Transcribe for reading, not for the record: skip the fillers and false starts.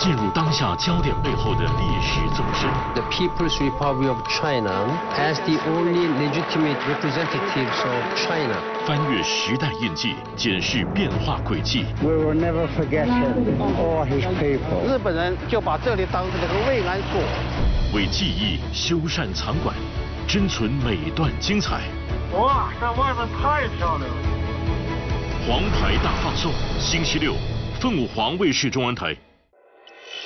进入当下焦点背后的历史纵深。 The People's Republic of China as the only legitimate representatives of China. 翻越时代印记，检视变化轨迹。 We will never forget him or his people. 日本人就把这里当成这个慰安所， 为记忆修缮藏馆，珍存每段精彩。 哇，在外面太漂亮了！ 黄牌大放送，星期六，凤凰卫视中文台。